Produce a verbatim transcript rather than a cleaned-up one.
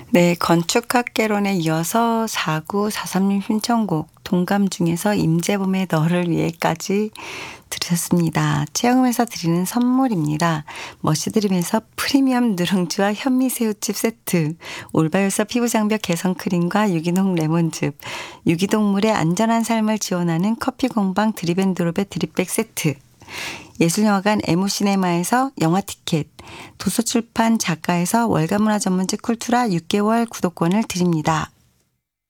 네, 건축학개론에 이어서 사구사삼 님 신청곡 동감 중에서 임재범의 너를 위해까지 들으셨습니다. 체험에서 드리는 선물입니다. 머시드림에서 프리미엄 누룽지와 현미새우칩 세트, 올바요서 피부장벽 개선 크림과 유기농 레몬즙, 유기동물의 안전한 삶을 지원하는 커피공방 드립앤드롭의 드립백 세트, 예술영화관 에모시네마에서 영화 티켓, 도서출판 작가에서 월간문화 전문지 쿨투라 육 개월 구독권을 드립니다.